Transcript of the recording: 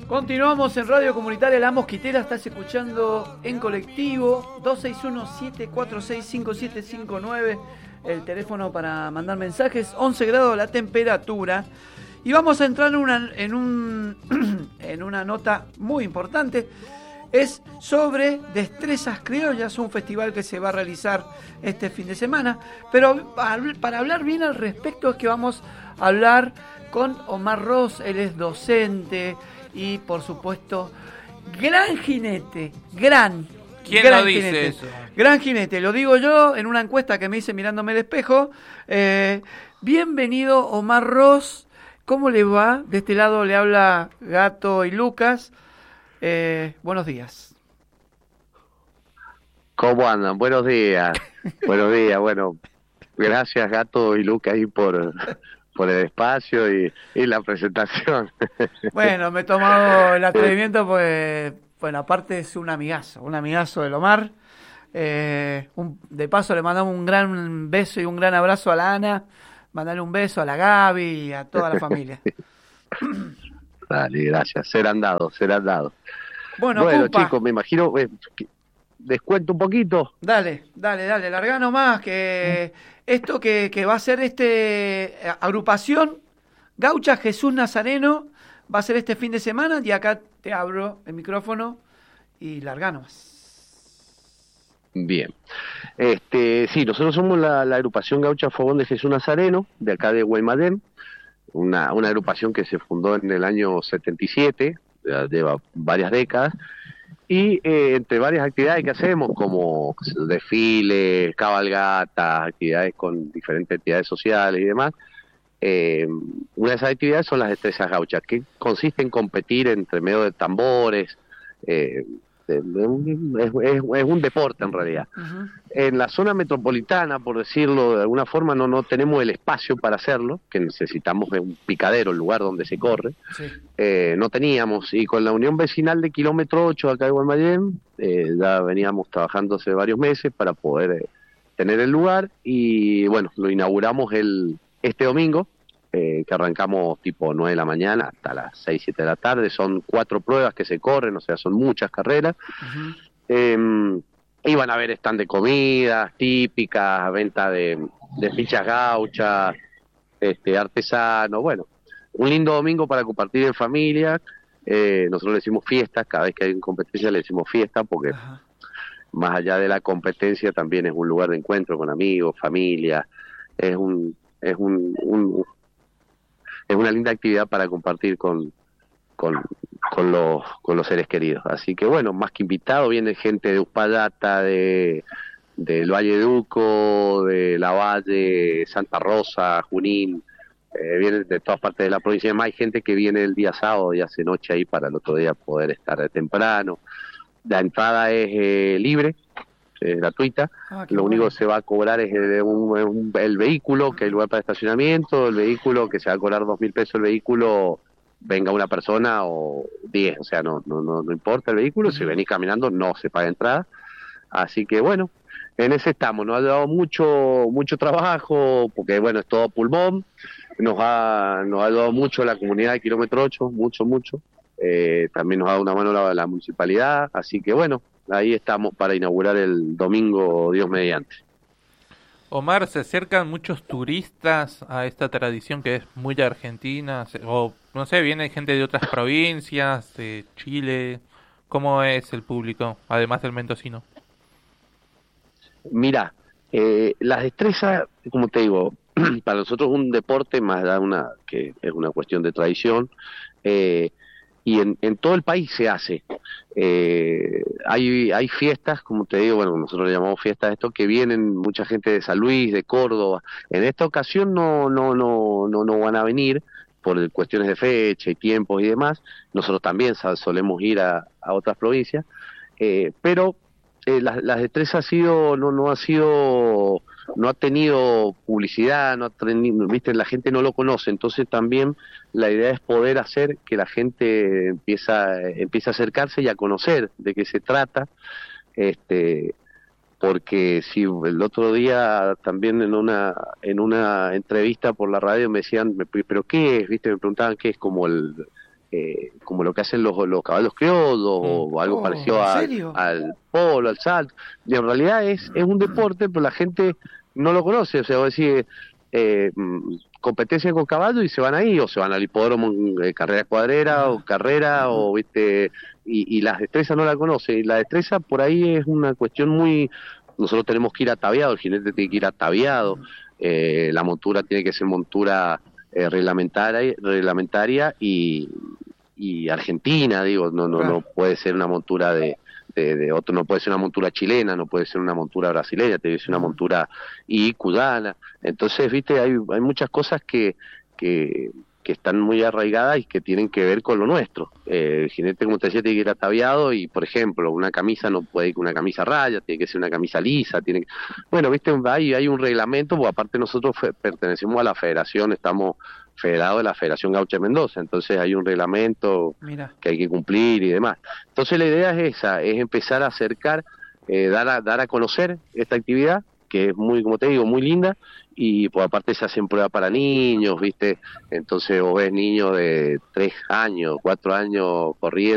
Continuamos en Radio Comunitaria La Mosquitera, estás escuchando En Colectivo, 261-746-5759, el teléfono para mandar mensajes, 11 grados la temperatura. Y vamos a entrar en una nota muy importante, es sobre Destrezas Criollas, un festival que se va a realizar este fin de semana. Pero para hablar bien al respecto es que vamos a hablar con Omar Ross, él es docente y por supuesto gran jinete, ¿Quién lo dice jinete, eso? Gran jinete, lo digo yo en una encuesta que me hice mirándome el espejo. Bienvenido Omar Ross, ¿cómo le va? De este lado le habla Gato y Lucas. Buenos días. ¿Cómo andan? Buenos días. Buenos días. Bueno, gracias Gato y Lucas ahí por el espacio y la presentación. Bueno, me he tomado el atrevimiento pues, bueno, aparte es un amigazo del Omar. De paso le mandamos un gran beso y un gran abrazo a la Ana, mandarle un beso a la Gaby y a toda la familia. Dale, gracias, serán dados. Bueno, chicos, me imagino, les cuento un poquito. Dale, largá nomás, que esto que va a ser agrupación Gaucha Jesús Nazareno, va a ser este fin de semana, y acá te abro el micrófono y largá nomás. Bien, sí, nosotros somos la agrupación Gaucha Fogón de Jesús Nazareno, de acá de Guaymallén, una agrupación que se fundó en el año 77, lleva varias décadas, y entre varias actividades que hacemos, como desfiles, cabalgatas, actividades con diferentes entidades sociales y demás, una de esas actividades son las destrezas gauchas, que consiste en competir entre medio de tambores, es un deporte en realidad. Uh-huh. En la zona metropolitana, por decirlo de alguna forma, no tenemos el espacio para hacerlo, que necesitamos un picadero, el lugar donde se corre. Sí. No teníamos, y con la Unión Vecinal de Kilómetro 8 acá de Guaymallén, ya veníamos trabajando hace varios meses para poder tener el lugar, y bueno, lo inauguramos este domingo, que arrancamos tipo 9 de la mañana hasta las 6, 7 de la tarde. Son 4 pruebas que se corren, o sea, son muchas carreras. Uh-huh. Y van a haber stand de comidas típicas, venta de fichas gauchas, artesanos. Bueno, un lindo domingo para compartir en familia. Nosotros le decimos fiestas, cada vez que hay una competencia le decimos fiesta, porque uh-huh, más allá de la competencia también es un lugar de encuentro con amigos, familia. Es una linda actividad para compartir con los seres queridos. Así que bueno, más que invitado, viene gente de Uspallata, del Valle de Uco, de La Valle, Santa Rosa, Junín, vienen de todas partes de la provincia. Además hay gente que viene el día sábado y hace noche ahí para el otro día poder estar temprano. La entrada es libre, es gratuita. Lo único que se va a cobrar es el vehículo, que hay lugar para estacionamiento, el vehículo que se va a cobrar 2.000 pesos el vehículo, venga una persona o 10, o sea, no importa el vehículo, si venís caminando no se paga entrada. Así que bueno, en ese estamos, nos ha llevado mucho trabajo, porque bueno, es todo pulmón, nos ha ayudado mucho la comunidad de Kilómetro 8, mucho, también nos ha dado una mano la municipalidad, así que bueno, ahí estamos para inaugurar el domingo, Dios mediante. Omar, ¿se acercan muchos turistas a esta tradición que es muy argentina? O, no sé, viene gente de otras provincias, de Chile. ¿Cómo es el público, además del mendocino? Mira, las destrezas, como te digo, para nosotros es un deporte más que es una cuestión de tradición. Y en todo el país se hace. Hay fiestas, como te digo, bueno, nosotros le llamamos fiestas a esto, que vienen mucha gente de San Luis, de Córdoba. En esta ocasión no van a venir por cuestiones de fecha y tiempos y demás. Nosotros también solemos ir a otras provincias, pero las destrezas no ha tenido publicidad, viste, la gente no lo conoce, entonces también la idea es poder hacer que la gente empiece a acercarse y a conocer de qué se trata, porque si el otro día también en una entrevista por la radio me decían, pero ¿qué es? Viste, me preguntaban qué es, como como lo que hacen los caballos criollos o algo parecido al polo, al salto. Y en realidad es un deporte, pero la gente no lo conoce. O sea, vos decís, competencia con caballos y se van ahí, o se van al hipódromo, carrera cuadrera o carrera, o viste, y las destrezas no la conocen. Y la destreza por ahí es una cuestión muy... Nosotros tenemos que ir ataviado, el jinete tiene que ir ataviado, la montura tiene que ser montura reglamentaria y argentina, digo, no puede ser una montura de otro, no puede ser una montura chilena, no puede ser una montura brasileña, tiene que ser una montura cubana. Entonces, viste, hay muchas cosas que están muy arraigadas y que tienen que ver con lo nuestro. El jinete, como te decía, tiene que ir ataviado y, por ejemplo, una camisa no puede ir con una camisa raya, tiene que ser una camisa lisa, bueno, viste, hay un reglamento, porque aparte nosotros pertenecemos a la federación, estamos federados de la Federación Gaucha de Mendoza, entonces hay un reglamento que hay que cumplir y demás. Entonces la idea es esa, es empezar a acercar, dar a conocer esta actividad, que es muy, como te digo, muy linda, y por aparte se hacen pruebas para niños, ¿viste? Entonces vos ves niños de 3 años, 4 años corriendo